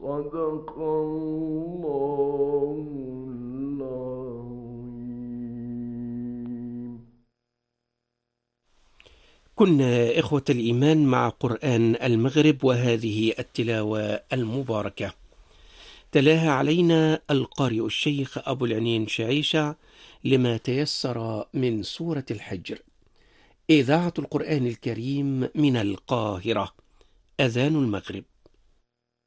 صدق الله العظيم. كنا إخوة الإيمان مع قرآن المغرب، وهذه التلاوة المباركة تلاها علينا القارئ الشيخ أبو العنين شعيشة لما تيسر من سورة الحجر. إذاعة القرآن الكريم من القاهرة. أذان المغرب.